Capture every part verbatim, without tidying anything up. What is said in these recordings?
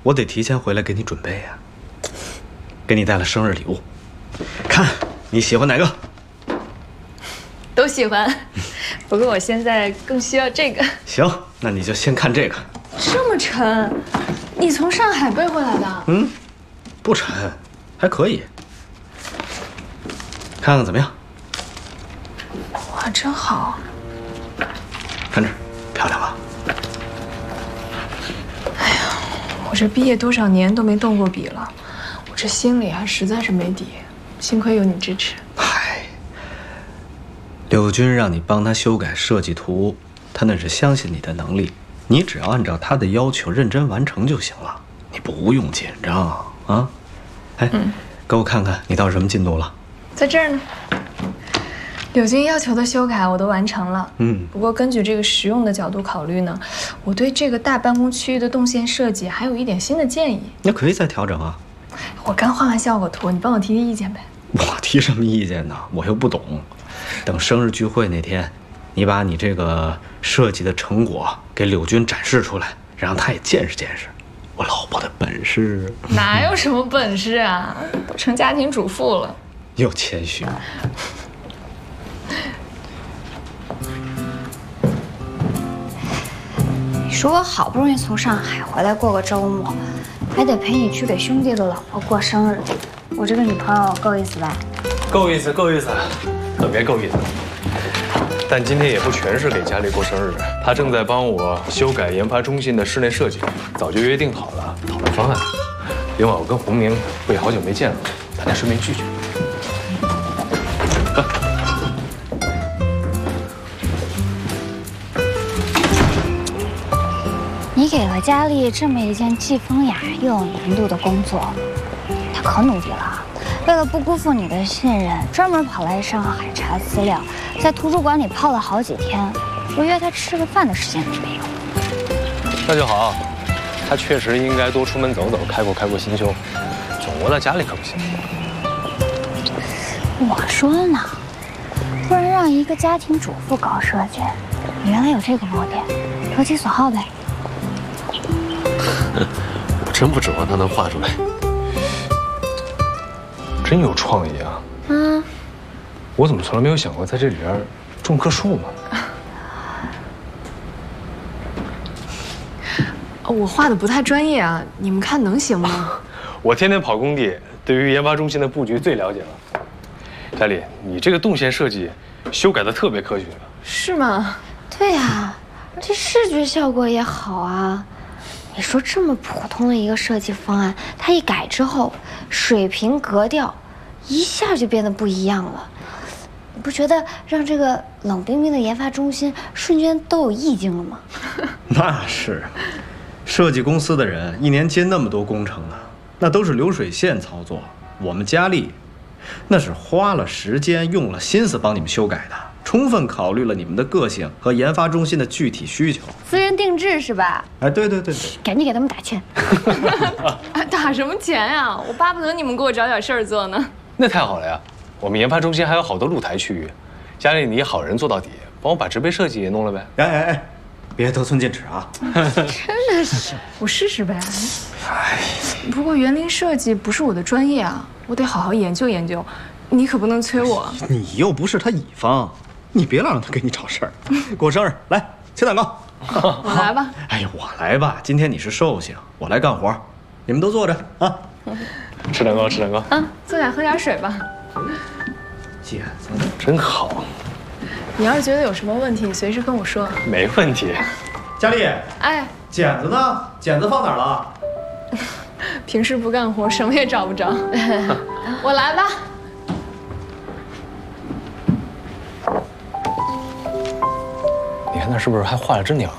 我得提前回来给你准备呀。给你带了生日礼物，看你喜欢哪个？ 都喜欢，不过我现在更需要这个。 行，那你就先看这个。 这么沉，你从上海背回来的？ 嗯，不沉，还可以。看看怎么样？ 哇，真好。 看这儿，漂亮吧？ 哎呀，我这毕业多少年都没动过笔了，我这心里还实在是没底。幸亏有你支持。 嗨，柳军让你帮他修改设计图，他那是相信你的能力，你只要按照他的要求认真完成就行了，你不用紧张啊。哎，嗯，给我看看你到什么进度了？ 在这儿呢。柳军要求的修改我都完成了， 嗯， 不过根据这个实用的角度考虑呢，我对这个大办公区域的动线设计还有一点新的建议。 那可以再调整啊。 我刚画完效果图，你帮我提提意见呗。 我提什么意见呢？我又不懂。等生日聚会那天，你把你这个设计的成果给柳军展示出来，让他也见识见识我老婆的本事。 哪有什么本事啊，都成家庭主妇了。 又谦虚。 你说我好不容易从上海回来过个周末，还得陪你去给兄弟的老婆过生日，我这个女朋友够意思吧？ 够意思，够意思，特别够意思。但今天也不全是给佳丽过生日，她正在帮我修改研发中心的室内设计，早就约定好了讨论方案。另外，我跟洪明我也好久没见了，大家顺便聚聚。啊你给了佳丽这么一件既风雅又有难度的工作，她可努力了。为了不辜负你的信任，专门跑来上海查资料，在图书馆里泡了好几天。我约她吃个饭的时间都没有。 那就好，她确实应该多出门走走，开阔开阔心胸。总窝在家里可不行。 我说呢，不然让一个家庭主妇搞设计，你原来有这个目的，投其所好呗。 我真不指望他能画出来，真有创意啊！嗯，我怎么从来没有想过在这里边种棵树呢？ 我画的不太专业啊，你们看能行吗？ 我天天跑工地，对于研发中心的布局最了解了。佳丽，你这个动线设计修改的特别科学。 是吗？ 对呀，这视觉效果也好啊。你说这么普通的一个设计方案，它一改之后，水平格调一下就变得不一样了。你不觉得让这个冷冰冰的研发中心瞬间都有意境了吗？ 那是，设计公司的人一年接那么多工程呢，那都是流水线操作。我们佳丽，那是花了时间、用了心思帮你们修改的。充分考虑了你们的个性和研发中心的具体需求， 私人定制是吧？ 哎，对对对对， 赶紧给他们打钱。 打什么钱呀？我巴不得你们给我找点事儿做呢。 那太好了呀！我们研发中心还有好多露台区域，佳丽你好人做到底，帮我把植被设计也弄了呗。 哎哎哎，别得寸进尺啊！ 真的是，我试试呗。哎，不过园林设计不是我的专业啊，我得好好研究研究。你可不能催我。 你又不是他乙方。你别老让他给你找事儿，过生日来切蛋糕， 我来吧。 哎呀，我来吧，今天你是寿星，我来干活，你们都坐着啊。 吃蛋糕，吃蛋糕。 啊，坐下喝点水吧。 剪子真好。 你要是觉得有什么问题，你随时跟我说。 没问题。 佳丽， 哎， 剪子呢？剪子放哪儿了？ 平时不干活，什么也找不着。我来吧。 你看那是不是还画了只鸟？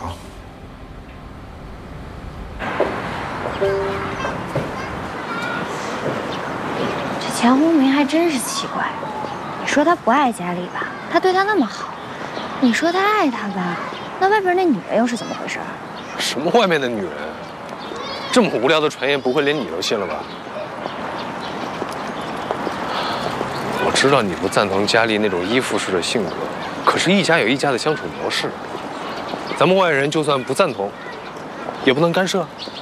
这钱洪明还真是奇怪。你说他不爱佳丽吧，他对他那么好；你说他爱他吧，那外边那女人又是怎么回事？ 什么外面的女人？这么无聊的传言，不会连你都信了吧？我知道你不赞同佳丽那种依附式的性格，可是一家有一家的相处模式。咱们外人就算不赞同，也不能干涉。